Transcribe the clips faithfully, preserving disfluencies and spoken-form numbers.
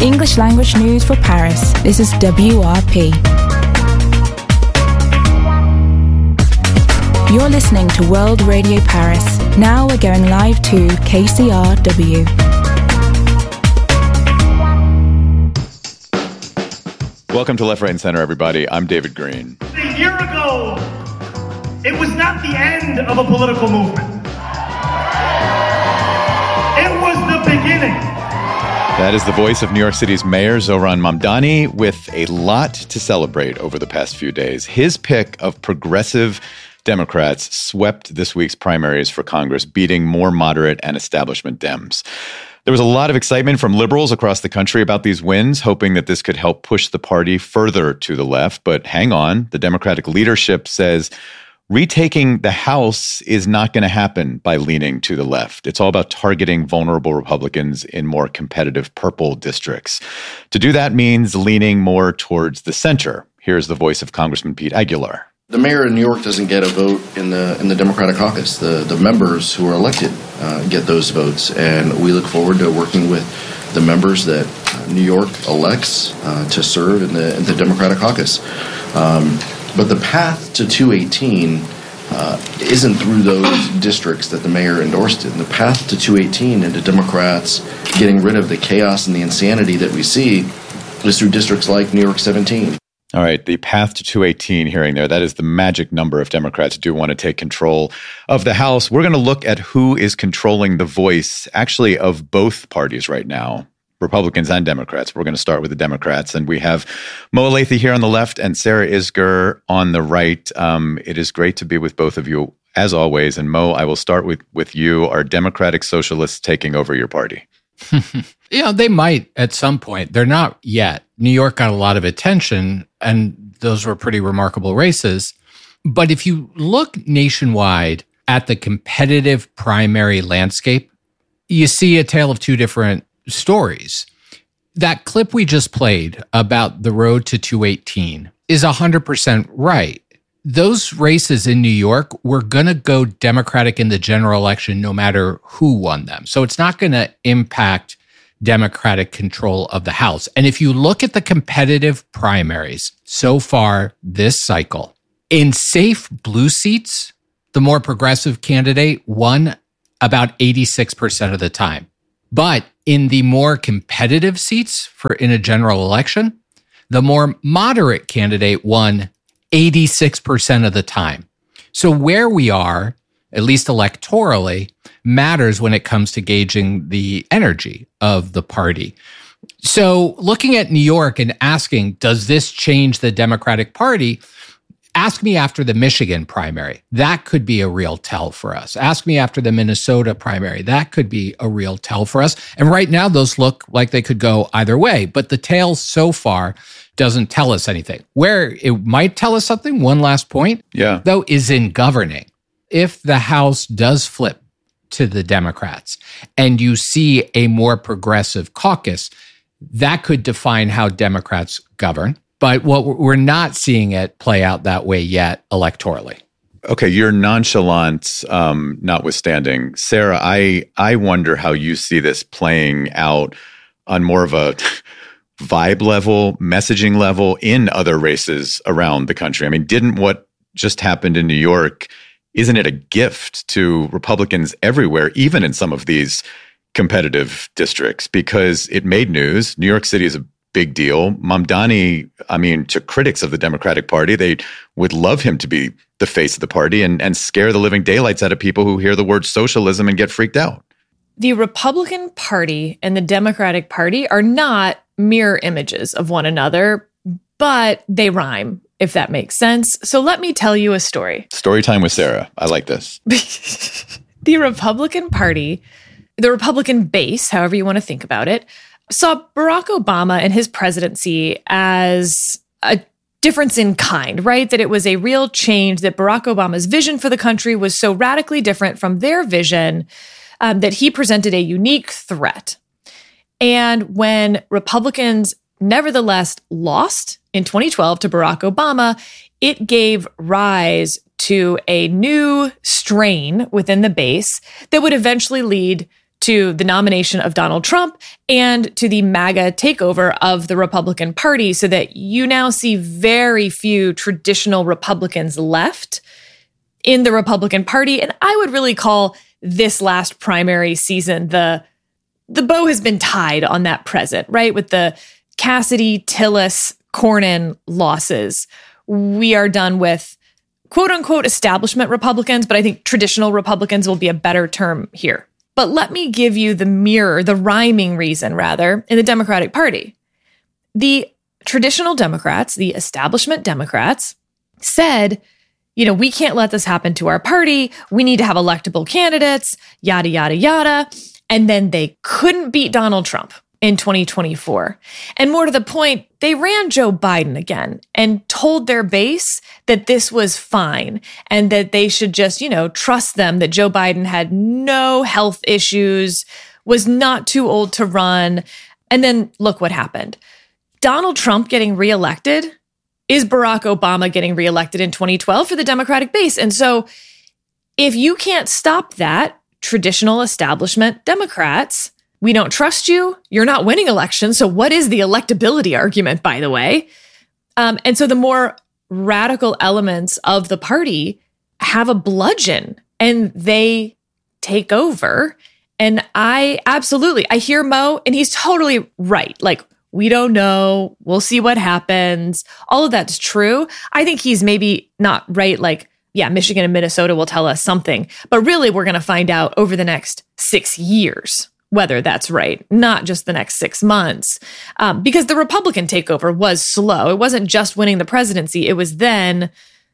English language news for Paris. This is W R P. You're listening to World Radio Paris. Now we're going live to K C R W. Welcome to Left, Right, and Center, everybody. I'm David Green. A year ago, it was not the end of a political movement. It was the beginning. That is the voice of New York City's Mayor Zohran Mamdani with a lot to celebrate over the past few days. His pick of progressive Democrats swept this week's primaries for Congress, beating more moderate and establishment Dems. There was a lot of excitement from liberals across the country about these wins, hoping that this could help push the party further to the left. But hang on, the Democratic leadership says retaking the House is not going to happen by leaning to the left. It's all about targeting vulnerable Republicans in more competitive purple districts. To do that means leaning more towards the center. Here's the voice of Congressman Pete Aguilar. The mayor of New York doesn't get a vote in the in the Democratic caucus. The the members who are elected uh, get those votes, and we look forward to working with the members that New York elects uh, to serve in the in the Democratic caucus. Um, but the path to two eighteen uh, isn't through those districts that the mayor endorsed it. And the path to two eighteen and to Democrats getting rid of the chaos and the insanity that we see is through districts like New York seventeen. All right, the path to two eighteen hearing there, that is the magic number if Democrats do want to take control of the House. We're going to look at who is controlling the voice, actually, of both parties right now, Republicans and Democrats. We're going to start with the Democrats, and we have Mo Elleithee here on the left and Sarah Isgur on the right. Um, it is great to be with both of you, as always. And Mo, I will start with, with you. Are Democratic Socialists taking over your party? You know, they might at some point. They're not yet. New York got a lot of attention, and those were pretty remarkable races. But if you look nationwide at the competitive primary landscape, you see a tale of two different stories. That clip we just played about the road to two eighteen is one hundred percent right. Those races in New York were going to go Democratic in the general election no matter who won them. So it's not going to impact Democratic control of the House. And if you look at the competitive primaries so far this cycle, in safe blue seats, the more progressive candidate won about eighty-six percent of the time. But in the more competitive seats for in a general election, the more moderate candidate won eighty-six percent of the time. So where we are, at least electorally, matters when it comes to gauging the energy of the party. So looking at New York and asking, does this change the Democratic Party? Ask me after the Michigan primary. That could be a real tell for us. Ask me after the Minnesota primary. That could be a real tell for us. And right now, those look like they could go either way. But the tale so far doesn't tell us anything. Where it might tell us something, one last point, yeah, though, is in governing. If the House does flip to the Democrats and you see a more progressive caucus, that could define how Democrats govern. But what we're not seeing it play out that way yet electorally. Okay, your nonchalance um, notwithstanding, Sarah, I I wonder how you see this playing out on more of a vibe level, messaging level in other races around the country. I mean, didn't what just happened in New York, isn't it a gift to Republicans everywhere, even in some of these competitive districts? Because it made news. New York City is a big deal. Mamdani, I mean, to critics of the Democratic Party, they would love him to be the face of the party and, and scare the living daylights out of people who hear the word socialism and get freaked out. The Republican Party and the Democratic Party are not mirror images of one another, but they rhyme, if that makes sense. So let me tell you a story. Story time with Sarah. I like this. The Republican Party, the Republican base, however you want to think about it, saw Barack Obama and his presidency as a difference in kind, right? That it was a real change, that Barack Obama's vision for the country was so radically different from their vision um, that he presented a unique threat. And when Republicans nevertheless lost in twenty twelve to Barack Obama, it gave rise to a new strain within the base that would eventually lead to the nomination of Donald Trump and to the MAGA takeover of the Republican Party, so that you now see very few traditional Republicans left in the Republican Party. And I would really call this last primary season the the bow has been tied on that present, right? With the Cassidy, Tillis, Cornyn losses, we are done with quote unquote establishment Republicans, but I think traditional Republicans will be a better term here. But let me give you the mirror, the rhyming reason rather, in the Democratic Party. The traditional Democrats, the establishment Democrats, said, you know, we can't let this happen to our party. We need to have electable candidates, yada, yada, yada. And then they couldn't beat Donald Trump in twenty twenty-four. And more to the point, they ran Joe Biden again and told their base that this was fine and that they should just, you know, trust them, that Joe Biden had no health issues, was not too old to run. And then look what happened. Donald Trump getting reelected is Barack Obama getting reelected in twenty twelve for the Democratic base. And so if you can't stop that, traditional establishment Democrats, we don't trust you. You're not winning elections. So what is the electability argument, by the way? Um, and so the more radical elements of the party have a bludgeon and they take over. And I absolutely, I hear Mo and he's totally right. Like, we don't know. We'll see what happens. All of that's true. I think he's maybe not right. Like, yeah, Michigan and Minnesota will tell us something, but really we're going to find out over the next six years whether that's right, not just the next six months. Um, because the Republican takeover was slow. It wasn't just winning the presidency. It was then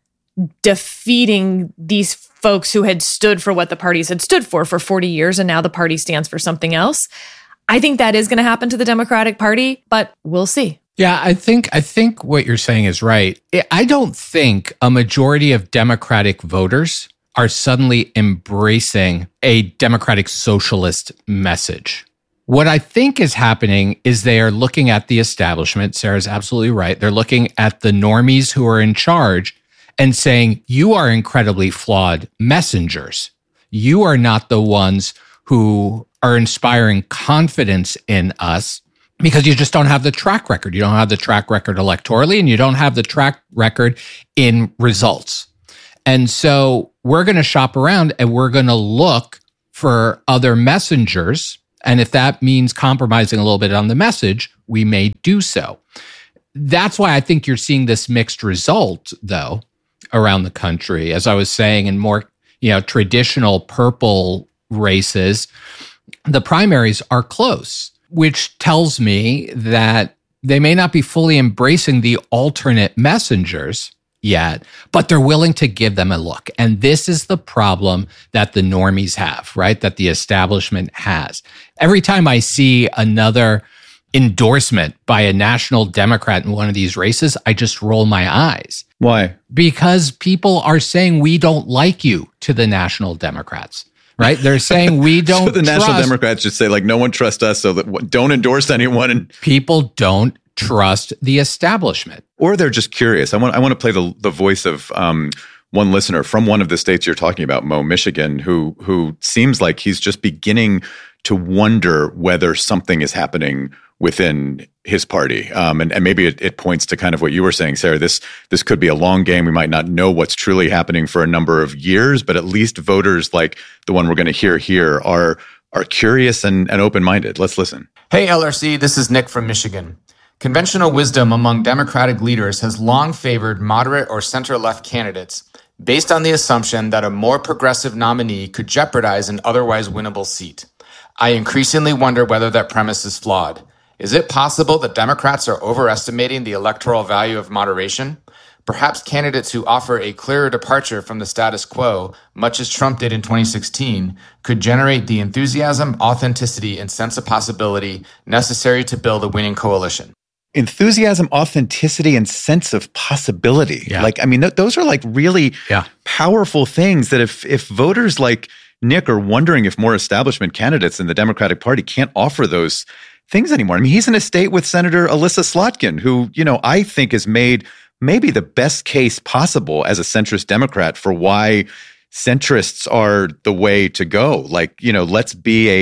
defeating these folks who had stood for what the parties had stood for for forty years, and now the party stands for something else. I think that is going to happen to the Democratic Party, but we'll see. Yeah, I think I think what you're saying is right. I don't think a majority of Democratic voters are suddenly embracing a democratic socialist message. What I think is happening is they are looking at the establishment. Sarah's absolutely right. They're looking at the normies who are in charge and saying, you are incredibly flawed messengers. You are not the ones who are inspiring confidence in us, because you just don't have the track record. You don't have the track record electorally, and you don't have the track record in results. And so we're going to shop around and we're going to look for other messengers. And if that means compromising a little bit on the message, we may do so. That's why I think you're seeing this mixed result, though, around the country. As I was saying, in more, you know, traditional purple races, the primaries are close, which tells me that they may not be fully embracing the alternate messengers yet, but they're willing to give them a look. And this is the problem that the normies have, right? That the establishment has. Every time I see another endorsement by a national Democrat in one of these races, I just roll my eyes. Why? Because people are saying, we don't like you, to the national Democrats. Right? They're saying we don't So the trust. National Democrats just say, like, no one trusts us, so that don't endorse anyone. And people don't trust the establishment. Or they're just curious. I want I want to play the the voice of um, one listener from one of the states you're talking about, Mo, Michigan, who who seems like he's just beginning to wonder whether something is happening within his party. Um, and, and maybe it, it points to kind of what you were saying, Sarah. This this could be a long game. We might not know what's truly happening for a number of years, but at least voters like the one we're going to hear here are are curious and, and open-minded. Let's listen. Hey, L R C, this is Nick from Michigan. Conventional wisdom among Democratic leaders has long favored moderate or center-left candidates based on the assumption that a more progressive nominee could jeopardize an otherwise winnable seat. I increasingly wonder whether that premise is flawed. Is it possible that Democrats are overestimating the electoral value of moderation? Perhaps candidates who offer a clearer departure from the status quo, much as Trump did in twenty sixteen, could generate the enthusiasm, authenticity, and sense of possibility necessary to build a winning coalition. Enthusiasm, authenticity, and sense of possibility. Yeah. Like, I mean, th- those are like really Yeah. powerful things that if if voters like Nick are wondering if more establishment candidates in the Democratic Party can't offer those things anymore. I mean, he's in a state with Senator Alyssa Slotkin, who, you know, I think has made maybe the best case possible as a centrist Democrat for why centrists are the way to go. Like, you know, let's be a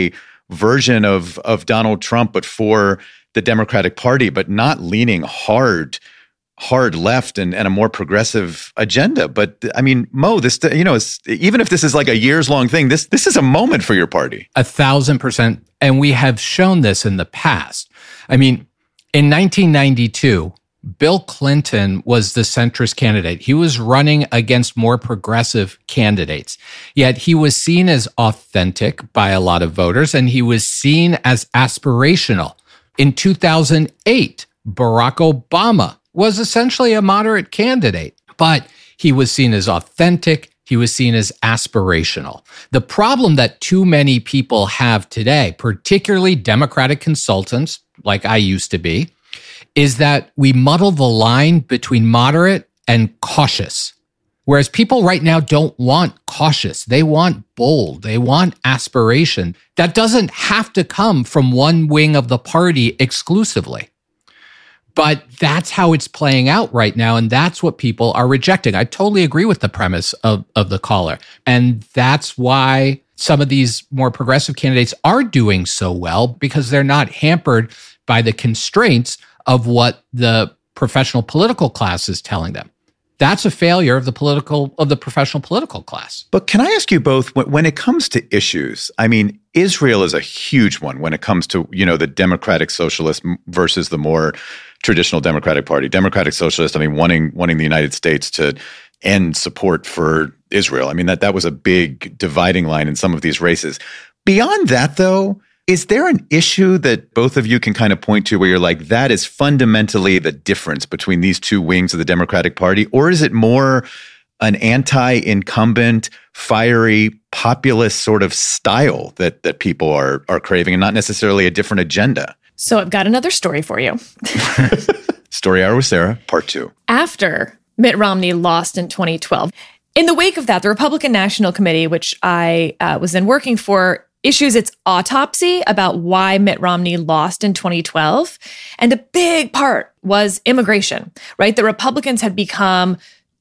version of of Donald Trump, but for the Democratic Party, but not leaning hard, hard left and, and a more progressive agenda. But I mean, Mo, this, you know, is, even if this is like a years long thing, this this is a moment for your party. A thousand percent. And we have shown this in the past. I mean, in nineteen ninety-two, Bill Clinton was the centrist candidate. He was running against more progressive candidates, yet he was seen as authentic by a lot of voters, and he was seen as aspirational. In two thousand eight, Barack Obama was essentially a moderate candidate, but he was seen as authentic. He was seen as aspirational. The problem that too many people have today, particularly Democratic consultants like I used to be, is that we muddle the line between moderate and cautious. Whereas people right now don't want cautious. They want bold. They want aspiration. That doesn't have to come from one wing of the party exclusively. But that's how it's playing out right now, and that's what people are rejecting. I totally agree with the premise of, of the caller. And that's why some of these more progressive candidates are doing so well, because they're not hampered by the constraints of what the professional political class is telling them. That's a failure of the political of the professional political class. But can I ask you both, when it comes to issues, I mean, Israel is a huge one when it comes to, you know, the Democratic Socialist versus the more traditional Democratic Party. Democratic Socialist, I mean, wanting wanting the United States to end support for Israel. I mean, that that was a big dividing line in some of these races. Beyond that, though, is there an issue that both of you can kind of point to where you're like, that is fundamentally the difference between these two wings of the Democratic Party? Or is it more an anti-incumbent, fiery, populist sort of style that that people are are craving, and not necessarily a different agenda? So I've got another story for you. Story Hour with Sarah, part two. After Mitt Romney lost in twenty twelve, in the wake of that, the Republican National Committee, which I uh, was then working for, issues its autopsy about why Mitt Romney lost in twenty twelve. And a big part was immigration, right? The Republicans had become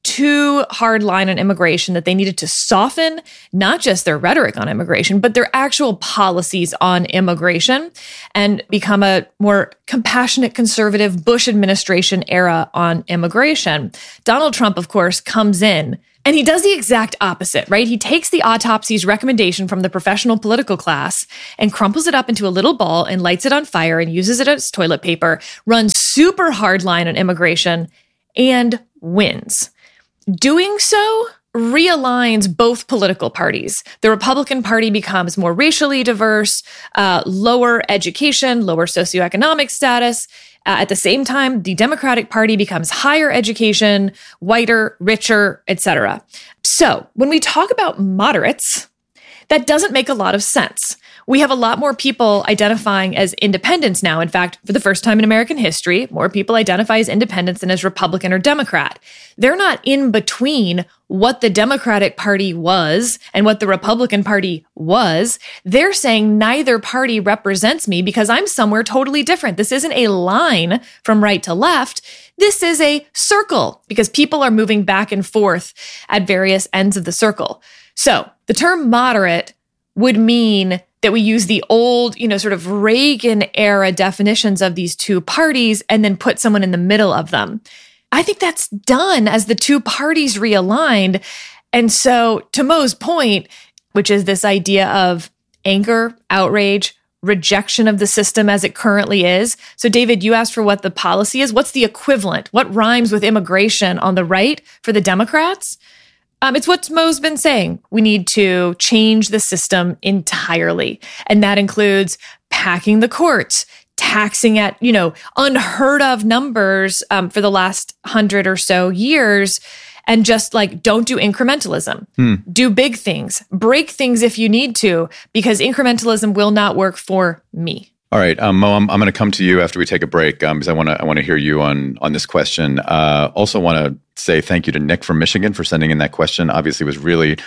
too hardline on immigration that they needed to soften not just their rhetoric on immigration, but their actual policies on immigration, and become a more compassionate, conservative Bush administration era on immigration. Donald Trump, of course, comes in and he does the exact opposite, right? He takes the autopsy's recommendation from the professional political class and crumples it up into a little ball and lights it on fire and uses it as toilet paper, runs super hardline on immigration, and wins. Doing so realigns both political parties. The Republican Party becomes more racially diverse, uh, lower education, lower socioeconomic status. Uh, at the same time, the Democratic Party becomes higher education, whiter, richer, et cetera. So when we talk about moderates, that doesn't make a lot of sense. We have a lot more people identifying as independents now. In fact, for the first time in American history, more people identify as independents than as Republican or Democrat. They're not in between what the Democratic Party was and what the Republican Party was. They're saying neither party represents me because I'm somewhere totally different. This isn't a line from right to left. This is a circle because people are moving back and forth at various ends of the circle. So the term moderate would mean that we use the old, you know, sort of Reagan era definitions of these two parties and then put someone in the middle of them. I think that's done as the two parties realigned. And so to Mo's point, which is this idea of anger, outrage, rejection of the system as it currently is. So David, you asked for what the policy is. What's the equivalent? What rhymes with immigration on the right for the Democrats? Um, it's what Mo's been saying. We need to change the system entirely. And that includes packing the courts, taxing at, you know, unheard of numbers um, for the last hundred or so years. And just like, don't do incrementalism. Hmm. Do big things. Break things if you need to, because incrementalism will not work for me. All right, um, Mo, I'm, I'm going to come to you after we take a break um, because I want to I want to hear you on on this question. Uh, also, want to say thank you to Nick from Michigan for sending in that question. Obviously, it was really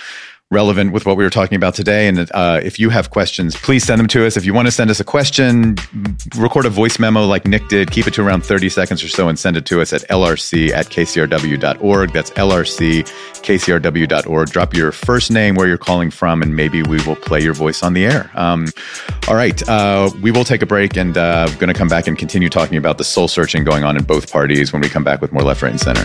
relevant with what we were talking about today. And uh, if you have questions, please send them to us. If you want to send us a question, record a voice memo like Nick did. Keep it to around thirty seconds or so and send it to us at L R C at K C R W dot org. That's L R C, K C R W dot org. Drop your first name, where you're calling from, and maybe we will play your voice on the air. Um, all right. Uh, we will take a break, and uh, we're going to come back and continue talking about the soul searching going on in both parties when we come back with more Left, Right, and Center.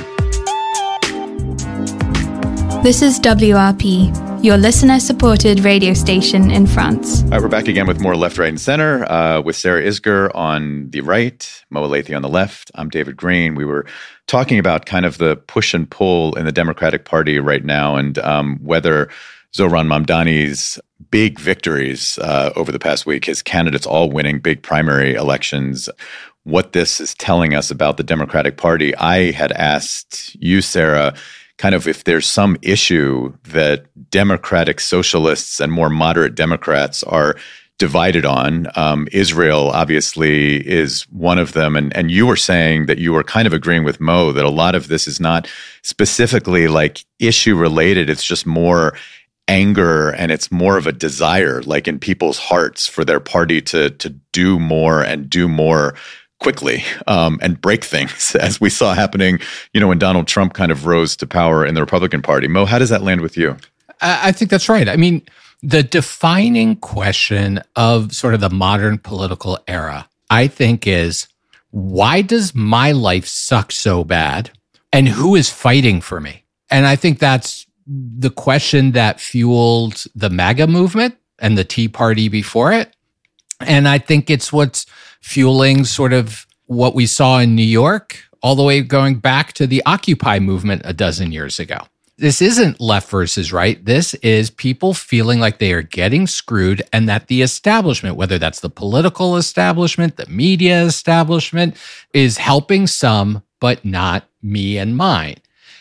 This is W R P, your listener-supported radio station in France. All right, we're back again with more Left, Right, and Center uh, with Sarah Isgur on the right, Mo Elleithee on the left. I'm David Green. We were talking about kind of the push and pull in the Democratic Party right now, and um, whether Zohran Mamdani's big victories uh, over the past week, his candidates all winning big primary elections, what this is telling us about the Democratic Party. I had asked you, Sarah, kind of if there's some issue that Democratic socialists and more moderate Democrats are divided on. Um, Israel obviously is one of them. And, and you were saying that you were kind of agreeing with Mo that a lot of this is not specifically like issue related. It's just more anger, and it's more of a desire, like in people's hearts, for their party to to do more and do more quickly um, and break things, as we saw happening, you know, when Donald Trump kind of rose to power in the Republican Party. Mo, how does that land with you? I think that's right. I mean, the defining question of sort of the modern political era, I think, is why does my life suck so bad, and who is fighting for me? And I think that's the question that fueled the MAGA movement and the Tea Party before it. And I think it's what's fueling sort of what we saw in New York, all the way going back to the Occupy movement a dozen years ago. This isn't left versus right. This is people feeling like they are getting screwed, and that the establishment, whether that's the political establishment, the media establishment, is helping some, but not me and mine.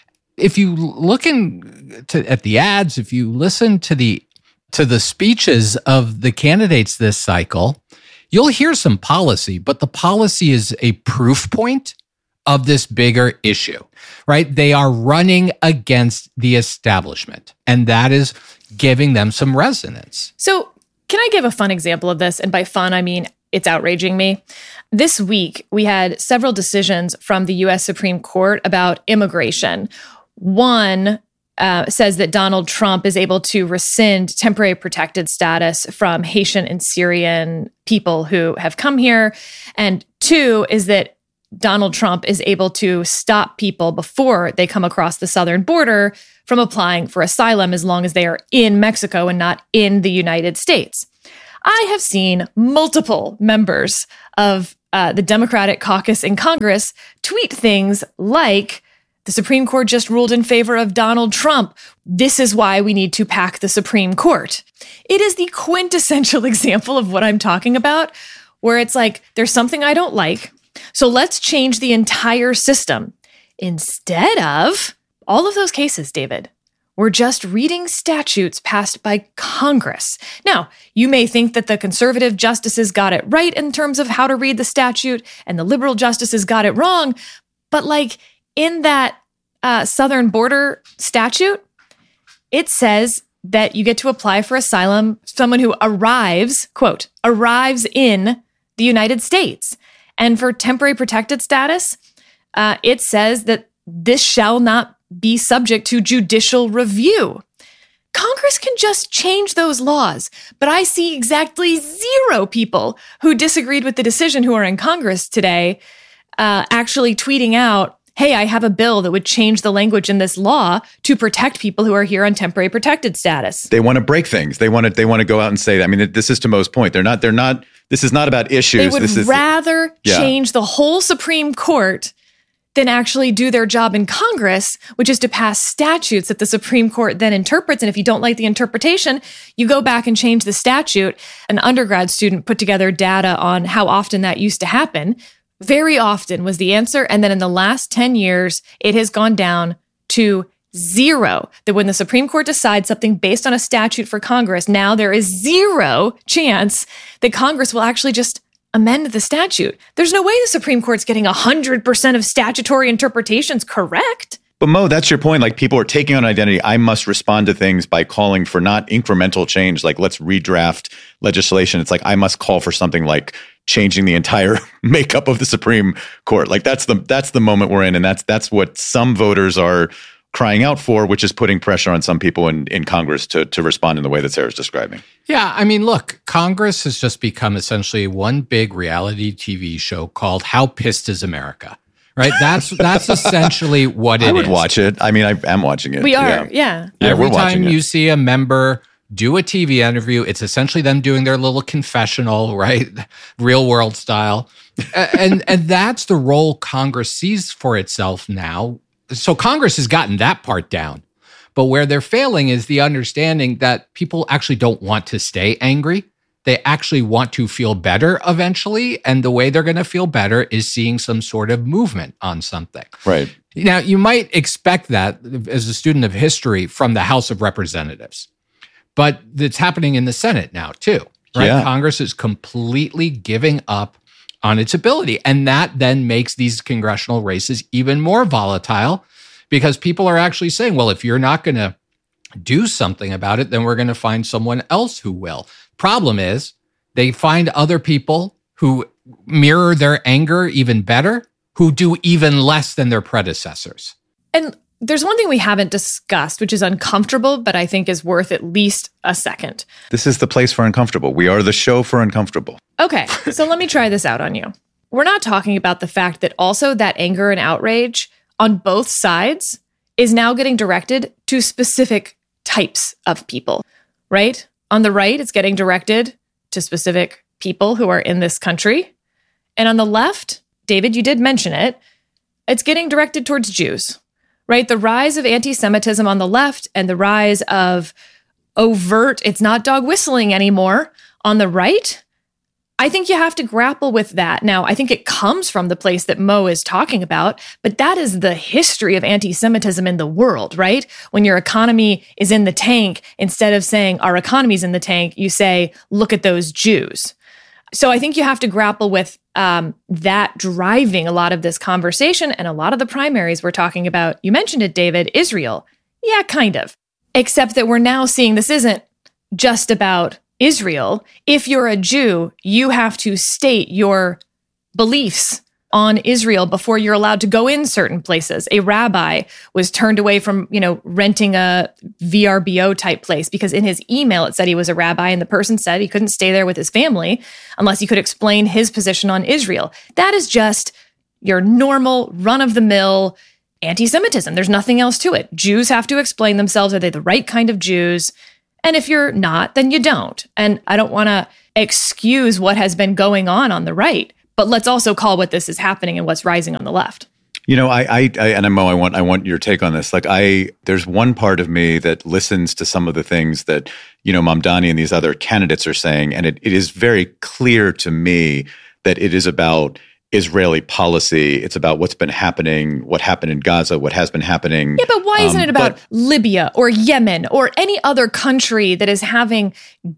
If you look in to, at the ads, if you listen to the to the speeches of the candidates this cycle, you'll hear some policy, but the policy is a proof point of this bigger issue, right? They are running against the establishment, and that is giving them some resonance. So can I give a fun example of this? And by fun, I mean it's outraging me. This week, we had several decisions from the U S Supreme Court about immigration. One uh, says that Donald Trump is able to rescind temporary protected status from Haitian and Syrian people who have come here. And two is that Donald Trump is able to stop people before they come across the southern border from applying for asylum as long as they are in Mexico and not in the United States. I have seen multiple members of uh, the Democratic caucus in Congress tweet things like, the Supreme Court just ruled in favor of Donald Trump. This is why we need to pack the Supreme Court. It is the quintessential example of what I'm talking about, where it's like, there's something I don't like, so let's change the entire system. Instead of all of those cases, David, we're just reading statutes passed by Congress. Now, you may think that the conservative justices got it right in terms of how to read the statute, and the liberal justices got it wrong, but like, in that uh, southern border statute, it says that you get to apply for asylum, someone who arrives, quote, arrives in the United States. And for temporary protected status, uh, it says that this shall not be subject to judicial review. Congress can just change those laws, but I see exactly zero people who disagreed with the decision who are in Congress today uh, actually tweeting out, hey, I have a bill that would change the language in this law to protect people who are here on temporary protected status. They want to break things. They want to. They want to go out and say, I mean, this is to Mo's point. They're not. They're not. This is not about issues. They would this is, rather yeah. change the whole Supreme Court than actually do their job in Congress, which is to pass statutes that the Supreme Court then interprets. And if you don't like the interpretation, you go back and change the statute. An undergrad student put together data on how often that used to happen. Very often was the answer. And then in the last ten years, it has gone down to zero. That when the Supreme Court decides something based on a statute for Congress, now there is zero chance that Congress will actually just amend the statute. There's no way the Supreme Court's getting one hundred percent of statutory interpretations correct. But Mo, that's your point. Like people are taking on identity. I must respond to things by calling for not incremental change, like let's redraft legislation. It's like I must call for something like changing the entire makeup of the Supreme Court. Like that's the that's the moment we're in, and that's that's what some voters are crying out for, which is putting pressure on some people in, in Congress to to respond in the way that Sarah's describing. Yeah, I mean, look, Congress has just become essentially one big reality T V show called How Pissed Is America? Right? That's that's essentially what it is. I would is. watch it. I mean, I am watching it. We are, yeah. yeah. yeah Every we're time it. you see a member do a T V interview, it's essentially them doing their little confessional, right? Real world style. and and that's the role Congress sees for itself now. So Congress has gotten that part down. But where they're failing is the understanding that people actually don't want to stay angry. They actually want to feel better eventually. And the way they're going to feel better is seeing some sort of movement on something. Right. Now, you might expect that as a student of history from the House of Representatives. But it's happening in the Senate now, too. Right? Yeah. Congress is completely giving up on its ability. And that then makes these congressional races even more volatile because people are actually saying, well, if you're not going to do something about it, then we're going to find someone else who will. Problem is, they find other people who mirror their anger even better, who do even less than their predecessors. And there's one thing we haven't discussed, which is uncomfortable, but I think is worth at least a second. This is the place for uncomfortable. We are the show for uncomfortable. Okay, so let me try this out on you. We're not talking about the fact that also that anger and outrage on both sides is now getting directed to specific types of people, right? On the right, it's getting directed to specific people who are in this country. And on the left, David, you did mention it, it's getting directed towards Jews, right? The rise of anti-Semitism on the left and the rise of overt, it's not dog whistling anymore on the right. I think you have to grapple with that. Now, I think it comes from the place that Mo is talking about, but that is the history of anti-Semitism in the world, right? When your economy is in the tank, instead of saying our economy's in the tank, you say, look at those Jews. So I think you have to grapple with um, that driving a lot of this conversation and a lot of the primaries we're talking about. You mentioned it, David, Israel. Yeah, kind of. Except that we're now seeing this isn't just about Israel. If you're a Jew, you have to state your beliefs on Israel before you're allowed to go in certain places. A rabbi was turned away from, you know, renting a V R B O type place because in his email it said he was a rabbi and the person said he couldn't stay there with his family unless he could explain his position on Israel. That is just your normal run-of-the-mill anti-Semitism. There's nothing else to it. Jews have to explain themselves. Are they the right kind of Jews? And if you're not, then you don't. And I don't want to excuse what has been going on on the right, but let's also call what this is happening and what's rising on the left. You know, I, I, I and Mo, I want, I want your take on this. Like, I, there's one part of me that listens to some of the things that, you know, Mamdani and these other candidates are saying, and it, it is very clear to me that it is about Israeli policy. It's about what's been happening, what happened in Gaza, what has been happening. Yeah, but why isn't um, it about but, Libya or Yemen or any other country that is having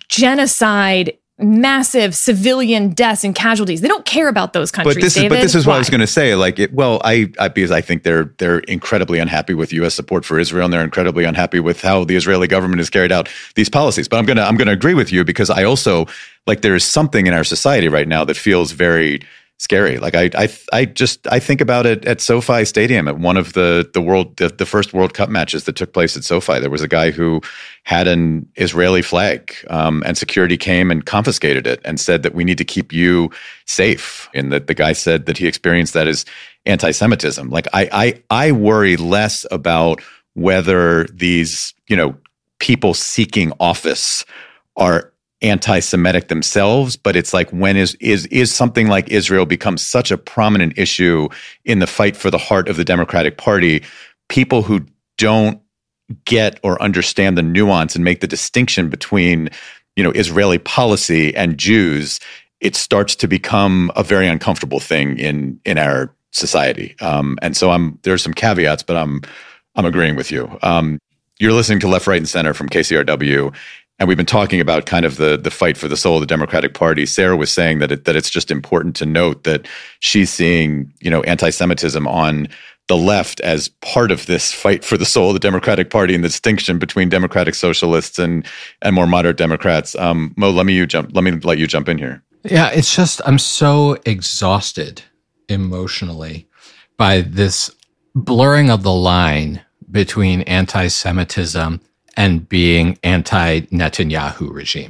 genocide, massive civilian deaths and casualties? They don't care about those countries, but this David. is, but this is why? what I was going to say. Like, it, well, I, I because I think they're they're incredibly unhappy with U S support for Israel, and they're incredibly unhappy with how the Israeli government has carried out these policies. But I'm gonna I'm gonna agree with you because I also like there is something in our society right now that feels very scary. Like I, I, I just I think about it at SoFi Stadium at one of the the world the, the first World Cup matches that took place at SoFi. There was a guy who had an Israeli flag, um, and security came and confiscated it and said that we need to keep you safe. And that the guy said that he experienced that as anti-Semitism. Like I, I, I worry less about whether these you know people seeking office are anti-Semitic themselves, but it's like when is is is something like Israel becomes such a prominent issue in the fight for the heart of the Democratic Party, people who don't get or understand the nuance and make the distinction between, you know, Israeli policy and Jews, it starts to become a very uncomfortable thing in in our society. Um, and so I'm there's some caveats, but I'm I'm agreeing with you. Um, you're listening to Left, Right, and Center from K C R W. And we've been talking about kind of the the fight for the soul of the Democratic Party. Sarah was saying that it, that it's just important to note that she's seeing, you know, anti-Semitism on the left as part of this fight for the soul of the Democratic Party and the distinction between democratic socialists and and more moderate Democrats. Um, Mo, let me you jump. Let me let you jump in here. Yeah, it's just I'm so exhausted emotionally by this blurring of the line between anti-Semitism and being anti-Netanyahu regime.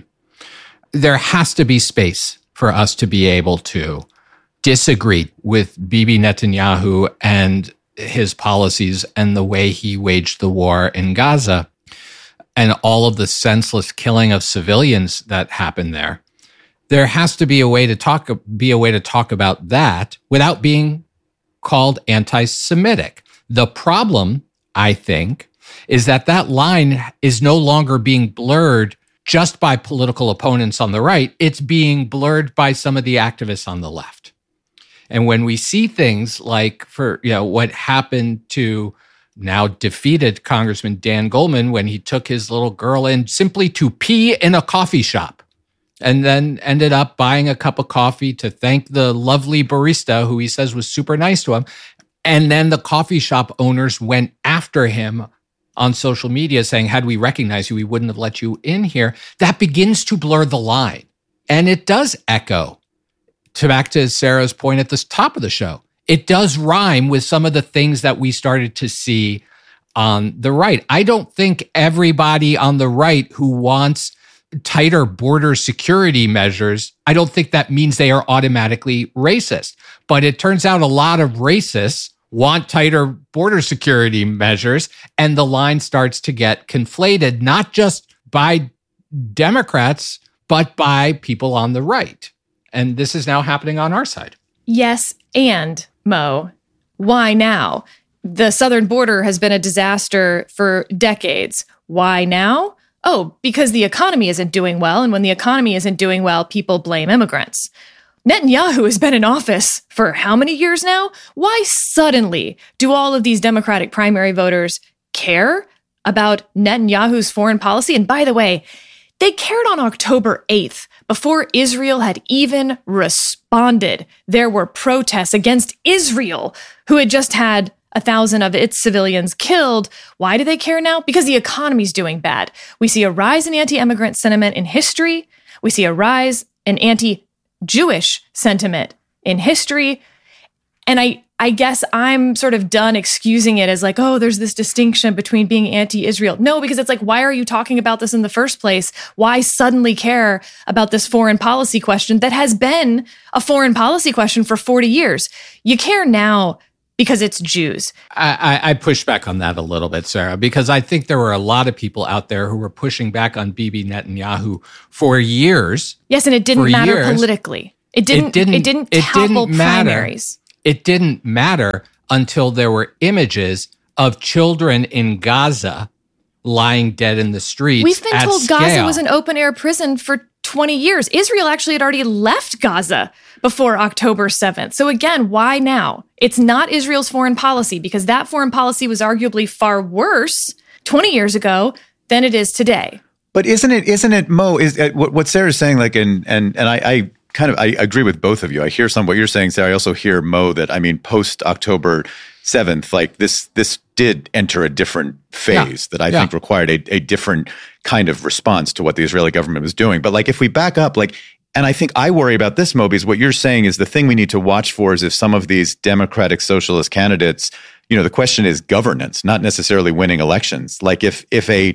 There has to be space for us to be able to disagree with Bibi Netanyahu and his policies and the way he waged the war in Gaza and all of the senseless killing of civilians that happened there. There has to be a way to talk, be a way to talk about that without being called anti-Semitic. The problem, I think, is that that line is no longer being blurred just by political opponents on the right. It's being blurred by some of the activists on the left. And when we see things like, for you know, what happened to now defeated Congressman Dan Goldman when he took his little girl in simply to pee in a coffee shop and then ended up buying a cup of coffee to thank the lovely barista who he says was super nice to him. And then the coffee shop owners went after him on social media saying, had we recognized you, we wouldn't have let you in here. That begins to blur the line. And it does echo to back to Sarah's point at the top of the show. It does rhyme with some of the things that we started to see on the right. I don't think everybody on the right who wants tighter border security measures, I don't think that means they are automatically racist. But it turns out a lot of racists want tighter border security measures, and the line starts to get conflated, not just by Democrats, but by people on the right. And this is now happening on our side. Yes, and Mo, why now? The southern border has been a disaster for decades. Why now? Oh, because the economy isn't doing well, and when the economy isn't doing well, people blame immigrants. Netanyahu has been in office for how many years now? Why suddenly do all of these Democratic primary voters care about Netanyahu's foreign policy? And by the way, they cared on October eighth, before Israel had even responded. There were protests against Israel, who had just had a thousand of its civilians killed. Why do they care now? Because the economy's doing bad. We see a rise in anti-immigrant sentiment in history. We see a rise in anti-Jewish sentiment in history. And I, I guess I'm sort of done excusing it as like, oh, there's this distinction between being anti-Israel. No, because it's like, why are you talking about this in the first place? Why suddenly care about this foreign policy question that has been a foreign policy question for forty years? You care now because it's Jews. I, I push back on that a little bit, Sarah, because I think there were a lot of people out there who were pushing back on Bibi Netanyahu for years. Yes, and it didn't matter years. politically. It didn't. It didn't. It didn't it topple didn't matter. primaries. It didn't matter until there were images of children in Gaza lying dead in the streets. We've been told scale. Gaza was an open-air prison for twenty years. Israel actually had already left Gaza before October seventh. So again, why now? It's not Israel's foreign policy, because that foreign policy was arguably far worse twenty years ago than it is today. But isn't it, isn't it, Mo, is uh, what, what Sarah's saying, like, and, and, and I, I kind of, I agree with both of you. I hear some of what you're saying, Sarah. I also hear, Mo, that, I mean, post October seventh, like this, this did enter a different phase yeah. that I yeah. think required a, a different kind of response to what the Israeli government was doing. But like, if we back up, like, and I think I worry about this, Mo, because what you're saying is the thing we need to watch for is if some of these democratic socialist candidates, you know, the question is governance, not necessarily winning elections. Like if, if a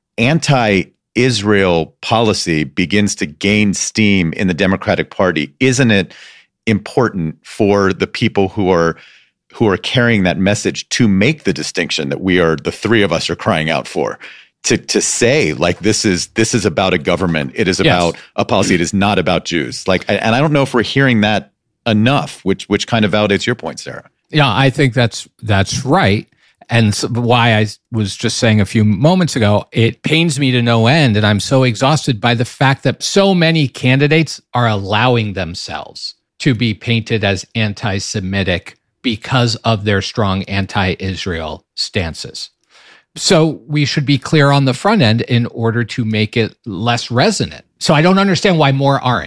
anti-Israel policy begins to gain steam in the Democratic Party, isn't it important for the people who are who are carrying that message to make the distinction that we are, the three of us are crying out for? To to say, like, this is this is about a government. It is about yes. a policy. It is not about Jews. Like, and I don't know if we're hearing that enough, which which kind of validates your point, Sarah. Yeah, I think that's that's right. And so why I was just saying a few moments ago, it pains me to no end, and I'm so exhausted by the fact that so many candidates are allowing themselves to be painted as anti-Semitic because of their strong anti-Israel stances. So we should be clear on the front end in order to make it less resonant. So I don't understand why more aren't.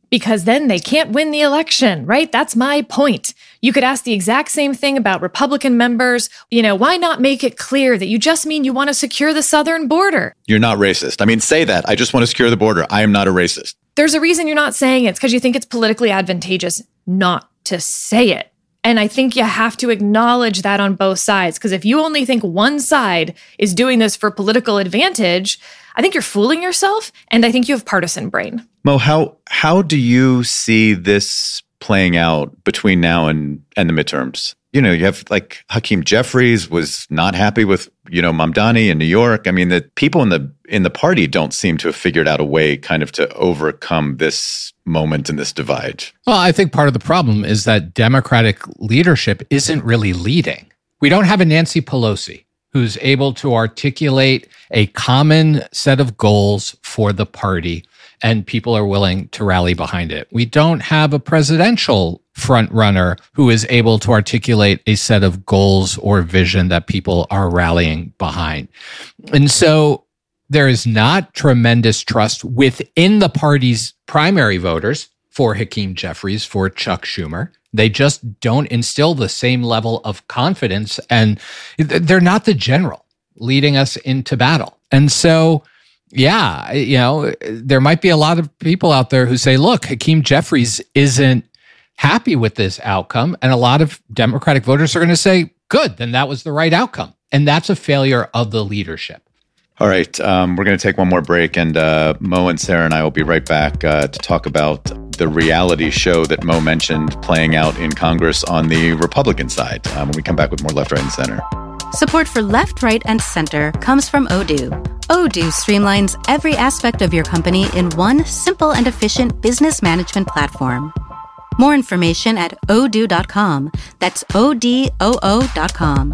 because then they can't win the election, right? That's my point. You could ask the exact same thing about Republican members. You know, why not make it clear that you just mean you want to secure the southern border? You're not racist. I mean, say that. I just want to secure the border. I am not a racist. There's a reason you're not saying it. It's because you think it's politically advantageous not to say it. And I think you have to acknowledge that on both sides, because if you only think one side is doing this for political advantage, I think you're fooling yourself, and I think you have partisan brain. Mo, how how do you see this playing out between now and, and the midterms? You know, you have like Hakeem Jeffries was not happy with, you know, Mamdani in New York. I mean, the people in the in the party don't seem to have figured out a way kind of to overcome this moment and this divide. Well, I think part of the problem is that Democratic leadership isn't really leading. We don't have a Nancy Pelosi who's able to articulate a common set of goals for the party, and people are willing to rally behind it. We don't have a presidential front runner who is able to articulate a set of goals or vision that people are rallying behind. And so there is not tremendous trust within the party's primary voters for Hakeem Jeffries, for Chuck Schumer. They just don't instill the same level of confidence, and they're not the general leading us into battle. And so, yeah, you know, there might be a lot of people out there who say, look, Hakeem Jeffries isn't happy with this outcome. And a lot of Democratic voters are going to say, good, then that was the right outcome. And that's a failure of the leadership. All right, um, we're going to take one more break, and uh, Mo and Sarah and I will be right back uh, to talk about the reality show that Mo mentioned playing out in Congress on the Republican side um, when we come back with more Left, Right, and Center. Support for Left, Right, and Center comes from Odoo. Odoo streamlines every aspect of your company in one simple and efficient business management platform. More information at odoo dot com. That's O D O O dot com.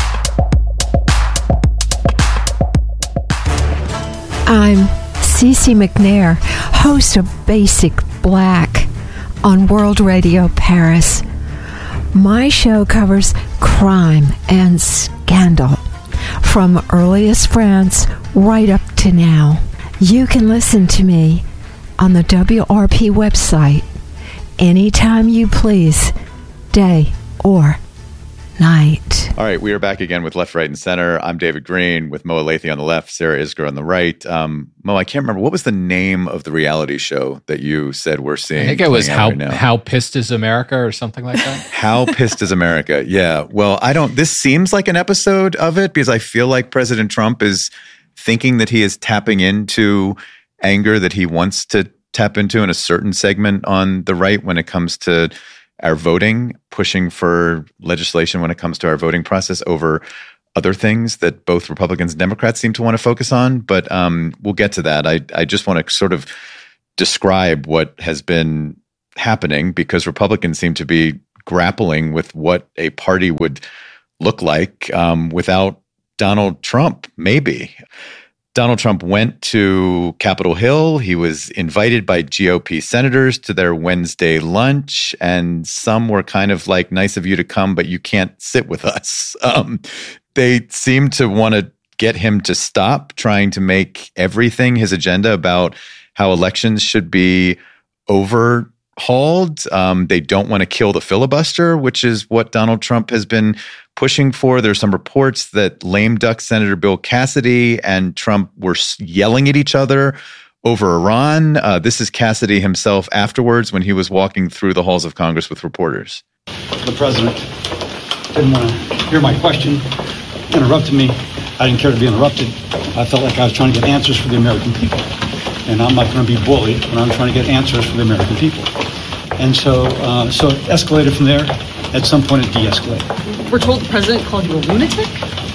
I'm Cece McNair, host of Basic Black on World Radio Paris. My show covers crime and scandal from earliest France right up to now. You can listen to me on the W R P website anytime you please, day or night. All right, we are back again with Left, Right, and Center. I'm David Green with Mo Alethi on the left, Sarah Isgur on the right. Um, Mo, I can't remember. What was the name of the reality show that you said we're seeing? I think it was How, right How Pissed Is America or something like that. How Pissed Is America? Yeah. Well, I don't, this seems like an episode of it because I feel like President Trump is thinking that he is tapping into anger that he wants to tap into in a certain segment on the right when it comes to our voting, pushing for legislation when it comes to our voting process over other things that both Republicans and Democrats seem to want to focus on. But um, we'll get to that. I, I just want to sort of describe what has been happening because Republicans seem to be grappling with what a party would look like um, without Donald Trump, maybe. Donald Trump went to Capitol Hill. He was invited by G O P senators to their Wednesday lunch, and some were kind of like, nice of you to come, but you can't sit with us. Um, they seem to want to get him to stop trying to make everything his agenda about how elections should be overhauled. Um, they don't want to kill the filibuster, which is what Donald Trump has been pushing for. There's some reports that lame duck Senator Bill Cassidy and Trump were yelling at each other over Iran. Uh, this is Cassidy himself afterwards when he was walking through the halls of Congress with reporters. The president didn't want to hear my question, interrupted me. I didn't care to be interrupted. I felt like I was trying to get answers for the American people. And I'm not going to be bullied when I'm trying to get answers for the American people. And so, uh, so it escalated from there. At some point, it de-escalated. We're told the president called you a lunatic?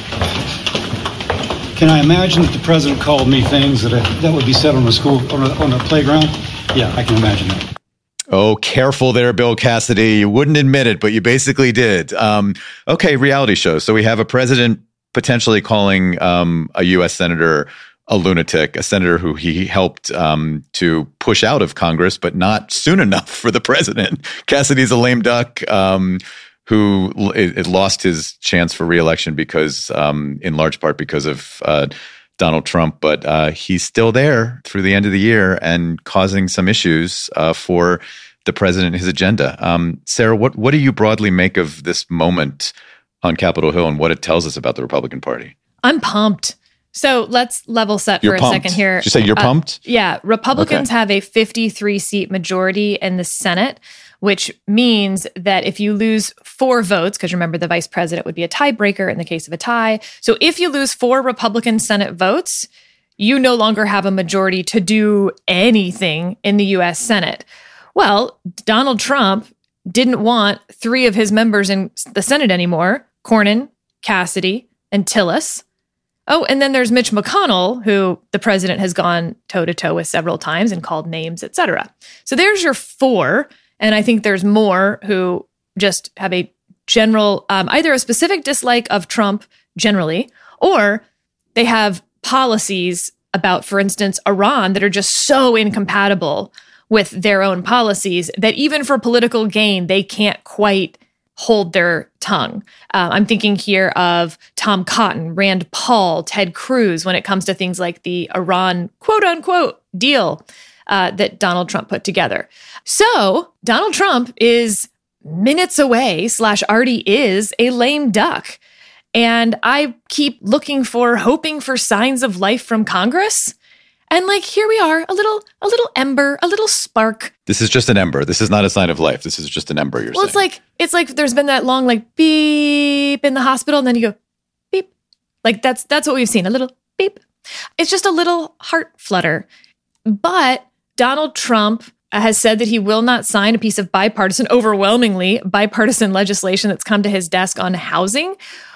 Can I imagine that the president called me things that I, that would be said on a school on a, on a playground? Yeah, I can imagine that. Oh, careful there, Bill Cassidy. You wouldn't admit it, but you basically did. Um, okay, reality show. So we have a president potentially calling um, a U S senator a lunatic, a senator who he helped um, to push out of Congress, but not soon enough for the president. Cassidy's a lame duck um, who it, it lost his chance for re-election because, um, in large part, because of uh, Donald Trump, but uh, he's still there through the end of the year and causing some issues uh, for the president and his agenda. Um, Sarah, what, what do you broadly make of this moment on Capitol Hill and what it tells us about the Republican Party? I'm pumped. So let's level set You're for pumped. a second here. Did you say you're Uh, pumped? Yeah. Republicans Okay. have a fifty-three seat majority in the Senate, which means that if you lose four votes, because remember the vice president would be a tiebreaker in the case of a tie. So if you lose four Republican Senate votes, you no longer have a majority to do anything in the U S Senate. Well, Donald Trump didn't want three of his members in the Senate anymore, Cornyn, Cassidy, and Tillis. Oh, and then there's Mitch McConnell, who the president has gone toe-to-toe with several times and called names, et cetera. So there's your four. And I think there's more who just have a general, um, either a specific dislike of Trump generally, or they have policies about, for instance, Iran that are just so incompatible with their own policies that even for political gain, they can't quite hold their tongue. Uh, I'm thinking here of Tom Cotton, Rand Paul, Ted Cruz, when it comes to things like the Iran quote unquote deal uh, that Donald Trump put together. So Donald Trump is minutes away, slash already is, a lame duck. And I keep looking for, hoping for signs of life from Congress. And like, here we are, a little, a little ember, a little spark. This is just an ember. This is not a sign of life. This is just an ember, you're Well, saying. it's like, it's like there's been that long, like, beep in the hospital, and then you go, beep. Like, that's, that's what we've seen, a little beep. It's just a little heart flutter. But Donald Trump has said that he will not sign a piece of bipartisan, overwhelmingly bipartisan legislation that's come to his desk on housing,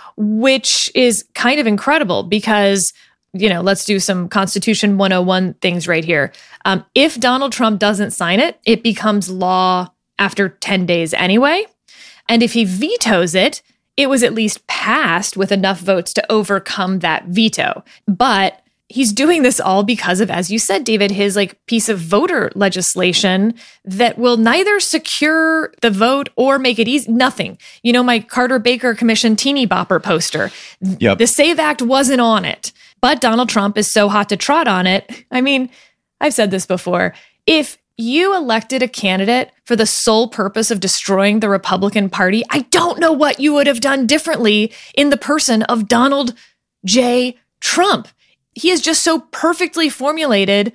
which is kind of incredible because, you know, let's do some Constitution one oh one things right here. Um, if Donald Trump doesn't sign it, it becomes law after ten days anyway. And if he vetoes it, it was at least passed with enough votes to overcome that veto. But he's doing this all because of, as you said, David, his like piece of voter legislation that will neither secure the vote or make it easy. Nothing. You know, my Carter Baker Commission teeny bopper poster. Yep. The SAVE Act wasn't on it, but Donald Trump is so hot to trot on it. I mean, I've said this before. If you elected a candidate for the sole purpose of destroying the Republican Party, I don't know what you would have done differently in the person of Donald J. Trump. He is just so perfectly formulated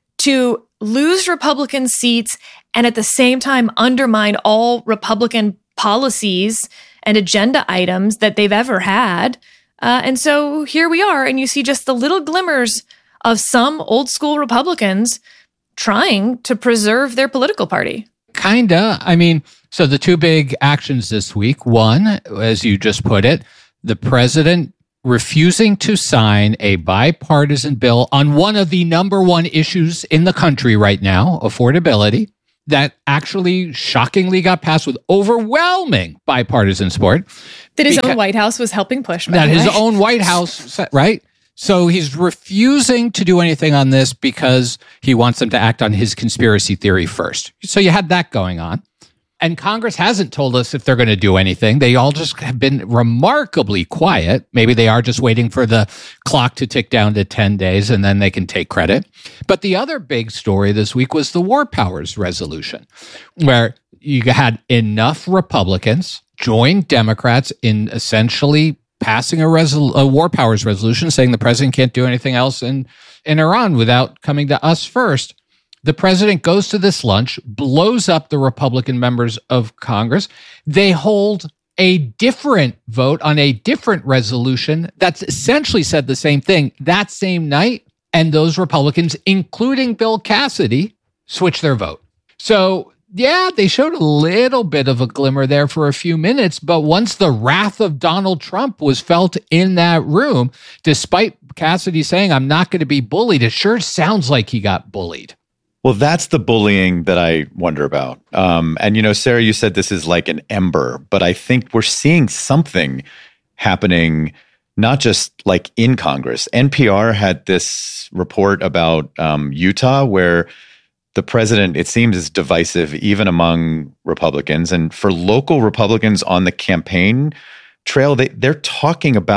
to lose Republican seats and at the same time undermine all Republican policies and agenda items that they've ever had. Uh, and so here we are, and you see just the little glimmers of some old school Republicans trying to preserve their political party. Kinda. I mean, so the two big actions this week, one, as you just put it, the president refusing to sign a bipartisan bill on one of the number one issues in the country right now, affordability, that actually shockingly got passed with overwhelming bipartisan support. That his Beca- own White House was helping push. by That the his way. own White House, right? So he's refusing to do anything on this because he wants them to act on his conspiracy theory first. So you had that going on. And Congress hasn't told us if they're going to do anything. They all just have been remarkably quiet. Maybe they are just waiting for the clock to tick down to ten days and then they can take credit. But the other big story this week was the War Powers resolution, where you had enough Republicans join Democrats in essentially passing a, resol- a War Powers resolution saying the president can't do anything else in, in Iran without coming to us first. The president goes to this lunch, blows up the Republican members of Congress. They hold a different vote on a different resolution that's essentially said the same thing that same night. And those Republicans, including Bill Cassidy, switch their vote. So, yeah, they showed a little bit of a glimmer there for a few minutes. But once the wrath of Donald Trump was felt in that room, despite Cassidy saying, I'm not going to be bullied, it sure sounds like he got bullied. Well, that's the bullying that I wonder about. Um, and, you know, Sarah, you said this is like an ember, but I think we're seeing something happening, not just like in Congress. N P R had this report about um, Utah where the president, it seems, is divisive even among Republicans. And for local Republicans on the campaign trail, they, they're talking about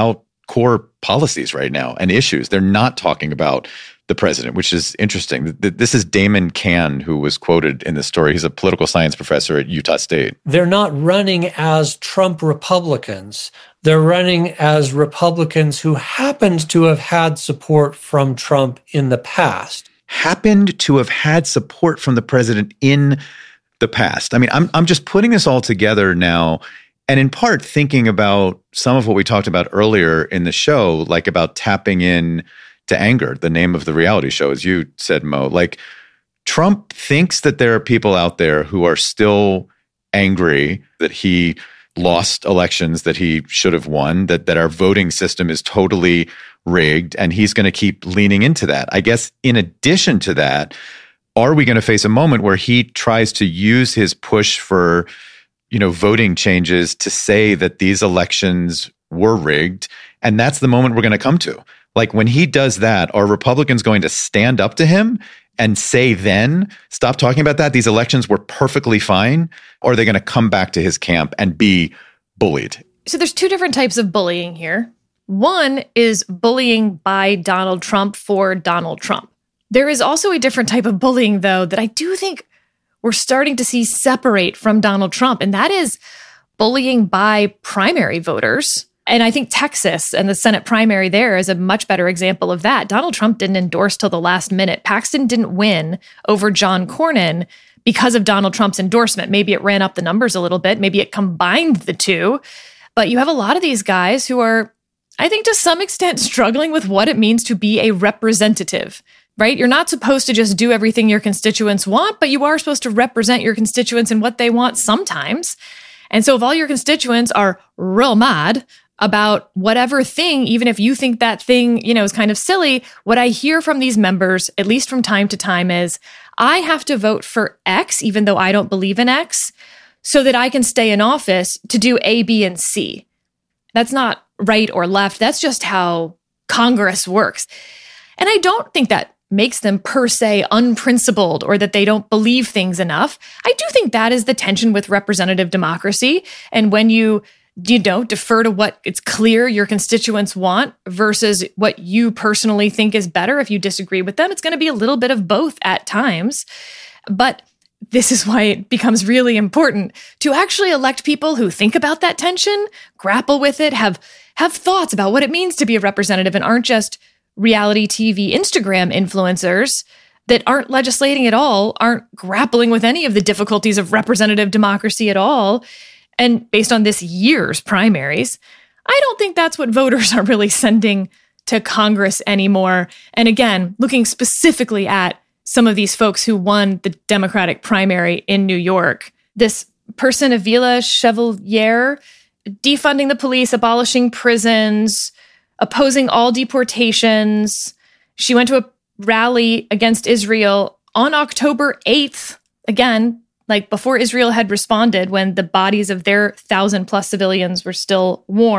core policies right now and issues. They're not talking about the president, which is interesting. This is Damon Cann, who was quoted in this story. He's a political science professor at Utah State. They're not running as Trump Republicans. They're running as Republicans who happened to have had support from Trump in the past. Happened to have had support from the president in the past. I mean, I'm I'm just putting this all together now, and in part thinking about some of what we talked about earlier in the show, like about tapping in to anger, the name of the reality show, as you said, Mo. Like, Trump thinks that there are people out there who are still angry that he lost elections that he should have won, that that our voting system is totally rigged, and he's going to keep leaning into that. I guess in addition to that, are we going to face a moment where he tries to use his push for, you know, voting changes to say that these elections were rigged, and that's the moment we're going to come to? Like, when he does that, are Republicans going to stand up to him and say then, stop talking about that, these elections were perfectly fine? Or are they going to come back to his camp and be bullied? So there's two different types of bullying here. One is bullying by Donald Trump for Donald Trump. There is also a different type of bullying, though, that I do think we're starting to see separate from Donald Trump, and that is bullying by primary voters. And I think Texas and the Senate primary there is a much better example of that. Donald Trump didn't endorse till the last minute. Paxton didn't win over John Cornyn because of Donald Trump's endorsement. Maybe it ran up the numbers a little bit. Maybe it combined the two. But you have a lot of these guys who are, I think, to some extent struggling with what it means to be a representative, right? You're not supposed to just do everything your constituents want, but you are supposed to represent your constituents in what they want sometimes. And so if all your constituents are real mad about whatever thing, even if you think that thing, you know, is kind of silly, what I hear from these members, at least from time to time, is I have to vote for X, even though I don't believe in X, so that I can stay in office to do A, B, and C. That's not right or left. That's just how Congress works. And I don't think that makes them per se unprincipled or that they don't believe things enough. I do think that is the tension with representative democracy. And when you you know, defer to what it's clear your constituents want versus what you personally think is better. If you disagree with them, it's going to be a little bit of both at times. But this is why it becomes really important to actually elect people who think about that tension, grapple with it, have, have thoughts about what it means to be a representative, and aren't just reality T V, Instagram influencers that aren't legislating at all, aren't grappling with any of the difficulties of representative democracy at all. And based on this year's primaries, I don't think that's what voters are really sending to Congress anymore. And again, looking specifically at some of these folks who won the Democratic primary in New York, this person, Avila Chevalier, defunding the police, abolishing prisons, opposing all deportations. She went to a rally against Israel on October eighth, again, like before Israel had responded, when the bodies of their thousand plus civilians were still warm.